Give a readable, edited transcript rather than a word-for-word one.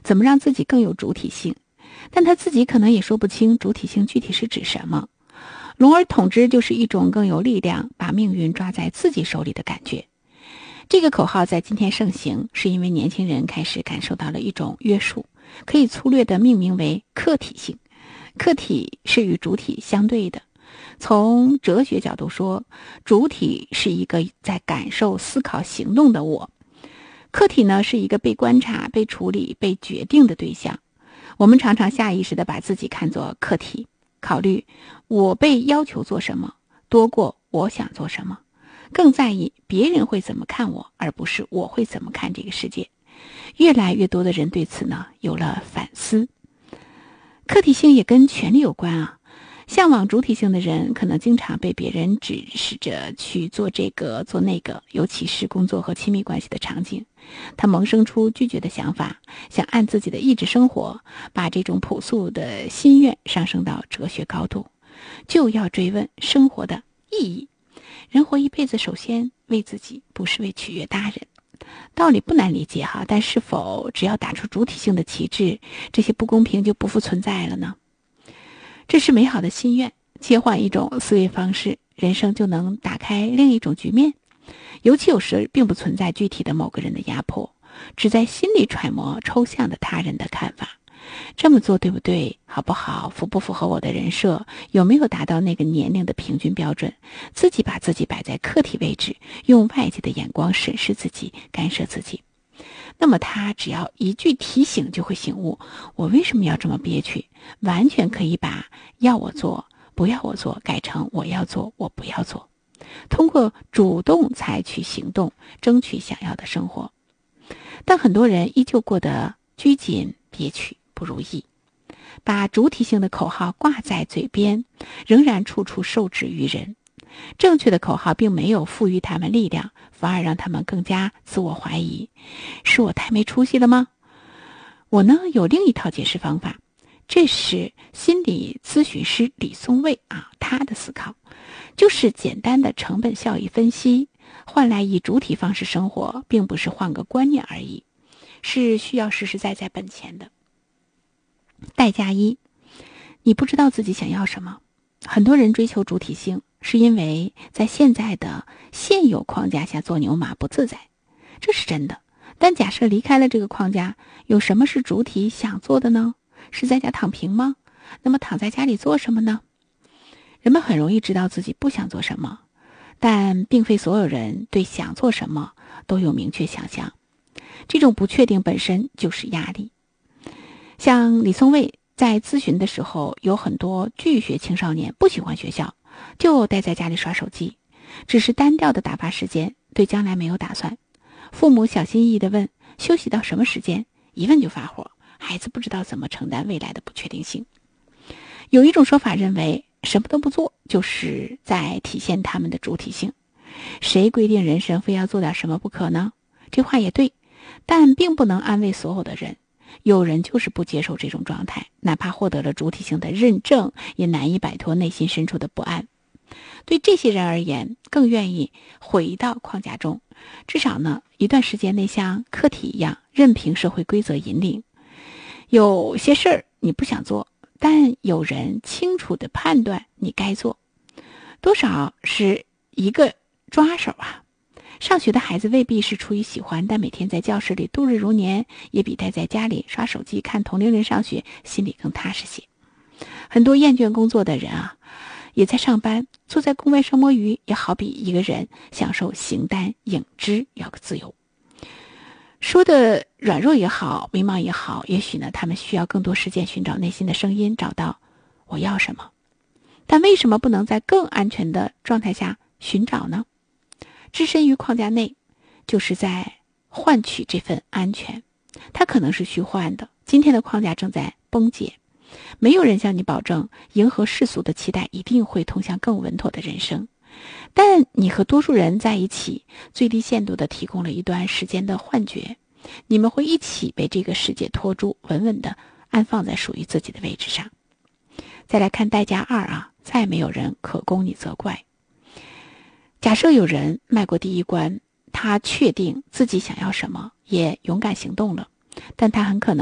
怎么让自己更有主体性，但他自己可能也说不清主体性具体是指什么。龙而统之就是一种更有力量，把命运抓在自己手里的感觉。这个口号在今天盛行，是因为年轻人开始感受到了一种约束，可以粗略地命名为客体性。客体是与主体相对的。从哲学角度说，主体是一个在感受、思考、行动的我，客体呢是一个被观察、被处理、被决定的对象。我们常常下意识地把自己看作客体，考虑我被要求做什么多过我想做什么，更在意别人会怎么看我，而不是我会怎么看这个世界。越来越多的人对此呢有了反思。客体性也跟权力有关啊。向往主体性的人可能经常被别人指使着去做这个做那个，尤其是工作和亲密关系的场景，他萌生出拒绝的想法，想按自己的意志生活，把这种朴素的心愿上升到哲学高度，就要追问生活的意义。人活一辈子，首先为自己，不是为取悦他人。道理不难理解哈，但是否只要打出主体性的旗帜，这些不公平就不复存在了呢？这是美好的心愿，切换一种思维方式，人生就能打开另一种局面。尤其有时并不存在具体的某个人的压迫，只在心里揣摩抽象的他人的看法。这么做对不对，好不好，符不符合我的人设，有没有达到那个年龄的平均标准，自己把自己摆在客体位置，用外界的眼光审视自己，干涉自己。那么他只要一句提醒就会醒悟，我为什么要这么憋屈，完全可以把要我做不要我做改成我要做我不要做，通过主动采取行动争取想要的生活。但很多人依旧过得拘谨憋屈不如意，把主体性的口号挂在嘴边，仍然处处受制于人。正确的口号并没有赋予他们力量，反而让他们更加自我怀疑，是我太没出息了吗？我呢有另一套解释方法，这是心理咨询师李松蔚他的思考，就是简单的成本效益分析，换来以主体方式生活，并不是换个观念而已，是需要实实在在本钱的。代价一，你不知道自己想要什么。很多人追求主体性，是因为在现在的现有框架下做牛马不自在，这是真的。但假设离开了这个框架，有什么是主体想做的呢？是在家躺平吗？那么躺在家里做什么呢？人们很容易知道自己不想做什么，但并非所有人对想做什么都有明确想象。这种不确定本身就是压力。像李松蔚在咨询的时候，有很多拒学青少年不喜欢学校，就待在家里刷手机，只是单调的打发时间，对将来没有打算。父母小心翼翼地问休息到什么时间，一问就发火，孩子不知道怎么承担未来的不确定性。有一种说法认为，什么都不做就是在体现他们的主体性。谁规定人生非要做点什么不可呢？这话也对，但并不能安慰所有的人。有人就是不接受这种状态，哪怕获得了主体性的认证，也难以摆脱内心深处的不安。对这些人而言，更愿意回到框架中，至少呢，一段时间内像客体一样，任凭社会规则引领。有些事儿你不想做，但有人清楚地判断你该做，多少是一个抓手啊。上学的孩子未必是出于喜欢，但每天在教室里度日如年，也比待在家里刷手机看同龄人上学心里更踏实些。很多厌倦工作的人也在上班，坐在工位上摸鱼，也好比一个人享受形单影只要个自由。说的软弱也好，迷茫也好，也许呢，他们需要更多时间寻找内心的声音，找到我要什么。但为什么不能在更安全的状态下寻找呢？置身于框架内，就是在换取这份安全，它可能是虚幻的。今天的框架正在崩解，没有人向你保证迎合世俗的期待一定会通向更稳妥的人生，但你和多数人在一起，最低限度地提供了一段时间的幻觉，你们会一起被这个世界拖住，稳稳地安放在属于自己的位置上。再来看代价二再没有人可供你责怪。假设有人迈过第一关，他确定自己想要什么，也勇敢行动了，但他很可能